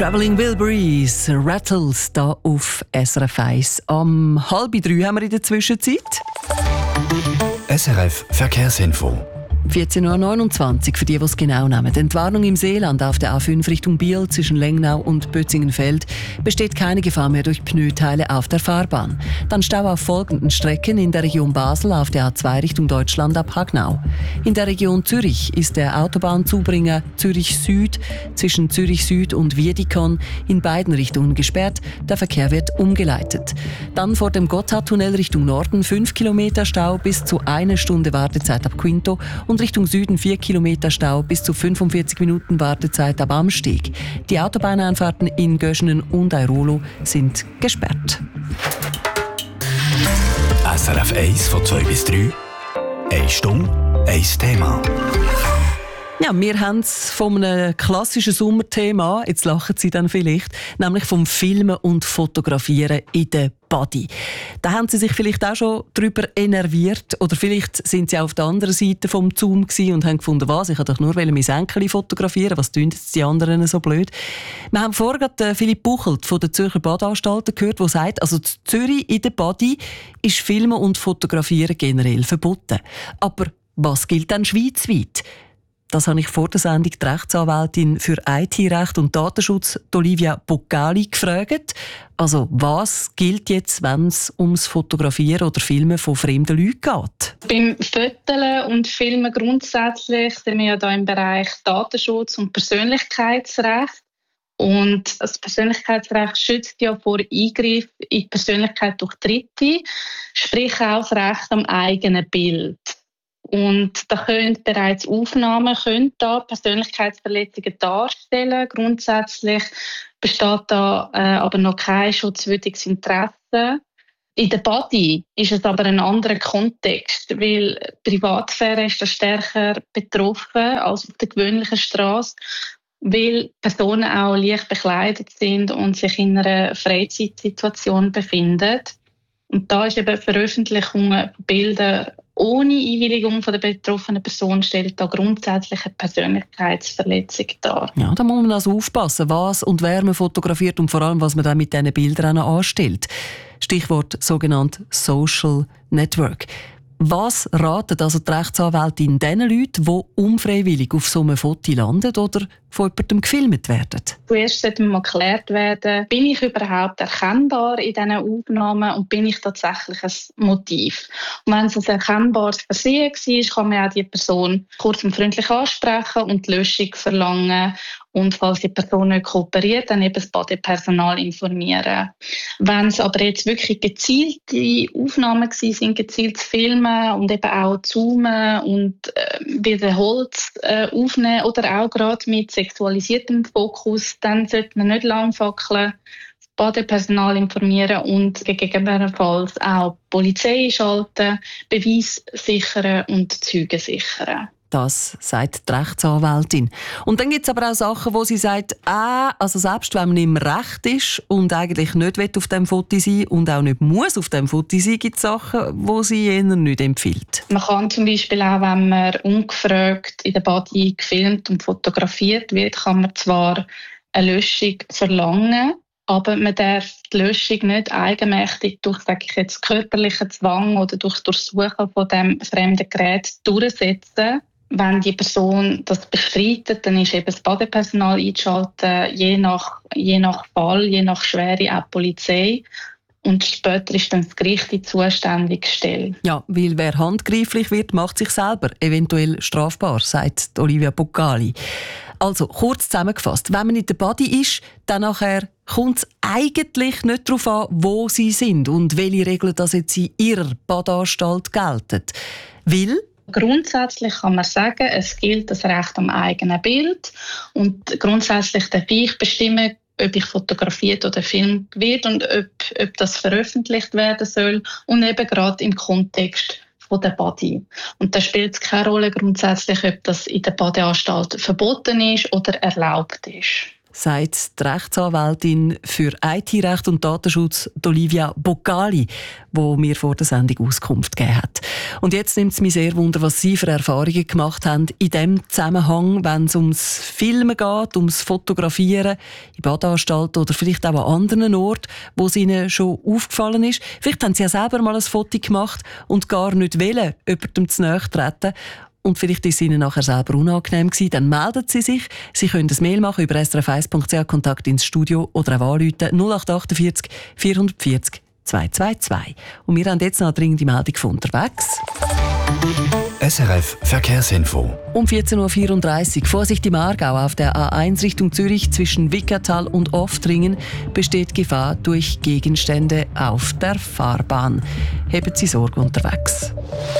Travelling Wilburys, Rattles, da auf SRF 1. Am 2:30 haben wir in der Zwischenzeit. SRF Verkehrsinfo. 14.29 Uhr für die es genau nehmen. Entwarnung im Seeland auf der A5 Richtung Biel zwischen Lengnau und Bötzingenfeld besteht keine Gefahr mehr durch Pneuteile auf der Fahrbahn. Dann Stau auf folgenden Strecken in der Region Basel auf der A2 Richtung Deutschland ab Hagnau. In der Region Zürich ist der Autobahnzubringer Zürich Süd zwischen Zürich Süd und Wiedikon in beiden Richtungen gesperrt. Der Verkehr wird umgeleitet. Dann vor dem Gotthardtunnel Richtung Norden 5 Kilometer Stau bis zu 1 Stunde Wartezeit ab Quinto und Richtung Süden 4 Kilometer Stau bis zu 45 Minuten Wartezeit ab Amsteg. Die Autobahneinfahrten in Göschenen und Airolo sind gesperrt. SRF 1 von 2 bis 3. 1 Stunde, 1 Thema. Ja, wir haben es von einem klassischen Sommerthema, jetzt lachen Sie dann vielleicht, nämlich vom Filmen und Fotografieren in der Body. Da haben Sie sich vielleicht auch schon darüber enerviert oder vielleicht sind Sie auf der anderen Seite vom Zoom und haben gefunden, was, ich wollte doch nur mein Enkel fotografieren, was tun jetzt die anderen so blöd? Wir haben vorher gerade Philipp Buchelt von der Zürcher Badanstalten gehört, der sagt, also in Zürich in der Body ist Filmen und Fotografieren generell verboten. Aber was gilt dann schweizweit? Das habe ich vor der Sendung die Rechtsanwältin für IT-Recht und Datenschutz, Olivia Boccali, gefragt. Also, was gilt jetzt, wenn es ums Fotografieren oder Filmen von fremden Leuten geht? Beim Fotografieren und Filmen grundsätzlich sind wir ja da im Bereich Datenschutz und Persönlichkeitsrecht. Und das Persönlichkeitsrecht schützt ja vor Eingriff in die Persönlichkeit durch Dritte, sprich auch das Recht am eigenen Bild. Und da können bereits Aufnahmen da Persönlichkeitsverletzungen darstellen. Grundsätzlich besteht da aber noch kein schutzwürdiges Interesse. In der Body ist es aber ein anderer Kontext, weil Privatsphäre ist da stärker betroffen als auf der gewöhnlichen Straße, weil Personen auch leicht bekleidet sind und sich in einer Freizeitsituation befinden. Und da ist eben Veröffentlichung von Bildern ohne Einwilligung von der betroffenen Person stellt da grundsätzlich eine Persönlichkeitsverletzung dar. Ja, da muss man also aufpassen, was und wer man fotografiert und vor allem, was man dann mit diesen Bildern anstellt. Stichwort sogenannt Social Network. Was raten also die Rechtsanwältin den Leuten, die unfreiwillig auf so einem Foto landen oder von jemandem gefilmt werden? Zuerst sollte mal geklärt werden, bin ich überhaupt erkennbar in diesen Aufnahmen und bin ich tatsächlich ein Motiv? Und wenn es ein erkennbares Versehen war, kann man auch die Person kurz und freundlich ansprechen und die Löschung verlangen. Und falls die Person nicht kooperiert, dann eben das Badepersonal informieren. Wenn es aber jetzt wirklich gezielte Aufnahmen waren, gezieltes Filmen und eben auch zoomen und wiederholt aufnehmen oder auch gerade mit sexualisiertem Fokus, dann sollte man nicht lang fackeln, das Badepersonal informieren und gegebenenfalls auch die Polizei schalten, Beweis sichern und Zeugen sichern. Das sagt die Rechtsanwältin. Und dann gibt es aber auch Sachen, wo sie sagt, also selbst wenn man im Recht ist und eigentlich nicht auf dem Foto sein und auch nicht muss auf dem Foto sein, gibt es Sachen, die sie eher nicht empfiehlt. Man kann zum Beispiel auch, wenn man ungefragt in der Body gefilmt und fotografiert wird, kann man zwar eine Löschung verlangen, aber man darf die Löschung nicht eigenmächtig durch, sage ich jetzt, körperlichen Zwang oder durch Durchsuchen von dem fremden Gerät durchsetzen. Wenn die Person das bestreitet, dann ist eben das Badepersonal einzuschalten, je nach Fall, je nach Schwere auch die Polizei. Und später ist dann das Gericht die zuständige Stelle. Ja, weil wer handgreiflich wird, macht sich selber eventuell strafbar, sagt Olivia Boccali. Also, kurz zusammengefasst, wenn man in der Body ist, dann nachher kommt es eigentlich nicht darauf an, wo sie sind und welche Regeln das jetzt in ihrer Badanstalt gelten. Weil grundsätzlich kann man sagen, es gilt das Recht am eigenen Bild und grundsätzlich darf ich bestimmen, ob ich fotografiert oder gefilmt wird und ob das veröffentlicht werden soll und eben gerade im Kontext von der Body. Und da spielt es keine Rolle grundsätzlich, ob das in der Badeanstalt verboten ist oder erlaubt ist. sagt die Rechtsanwältin für IT-Recht und Datenschutz Olivia Boccali, die mir vor der Sendung Auskunft gegeben hat. Und jetzt nimmt es mich sehr wunder, was Sie für Erfahrungen gemacht haben in diesem Zusammenhang, wenn es ums Filmen geht, ums Fotografieren, in Badanstalten oder vielleicht auch an anderen Orten, wo es Ihnen schon aufgefallen ist. Vielleicht haben Sie ja selber mal ein Foto gemacht und gar nicht wollen, jemandem zu nahe treten. Und vielleicht war es Ihnen nachher selber unangenehm gewesen, dann melden Sie sich. Sie können ein Mail machen über srf1.ch, Kontakt ins Studio oder auch anrufen 0848 440 222. Und wir haben jetzt noch eine dringende Meldung von unterwegs. SRF Verkehrsinfo. Um 14.34 Uhr, Vorsicht im Aargau, auf der A1 Richtung Zürich zwischen Wickertal und Oftringen besteht Gefahr durch Gegenstände auf der Fahrbahn. Haben Sie Sorge unterwegs.